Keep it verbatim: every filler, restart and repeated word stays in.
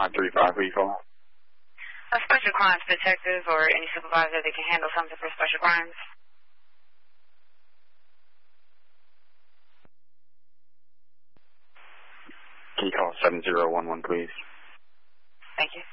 five three five, who you calling? A special crimes detective or any supervisor that can handle something for special crimes. Can you call seven zero one one, please? Thank you.